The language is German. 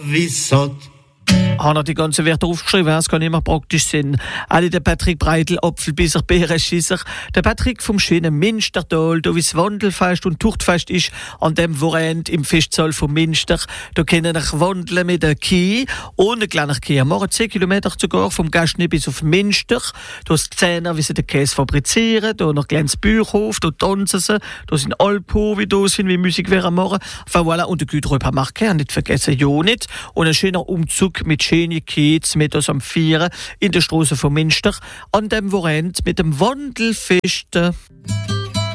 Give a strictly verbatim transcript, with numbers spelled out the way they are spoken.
Wissot. Haben wir die ganzen Wörter aufgeschrieben, es kann immer praktisch sein. Alle der Patrick Breitel, Apfelbisser, Beerenschisser, der Patrick vom schönen Münstertal, da wie das Wandelfest und Tuchtfest ist, an dem Wochenende im Festsaal von Münster. Da können wir wandeln mit der Kie, ohne kleiner Kie. Wir machen zehn Kilometer sogar vom Gastnitz bis auf Münster. Da ist Zehner, wie sie den Käse fabrizieren, da noch kleines Bücherhof, da tanzen sie, da sind Alpo, wie da sind, wie Musik wäre machen. Enfin, voilà. Und der Güteröper Marke, nicht vergessen, ja nicht. Und ein schöner Umzug mit schönen Kids mit uns am Vieren in der Straße von Münster an dem Wochenende mit dem Wandelfest.